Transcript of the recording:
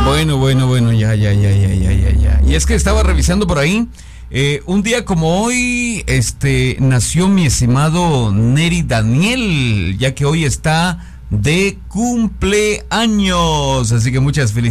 Bueno, ya. Y es que estaba revisando por ahí, un día como hoy, nació mi estimado Neri Daniel, ya que hoy está de cumpleaños, así que muchas felicidades.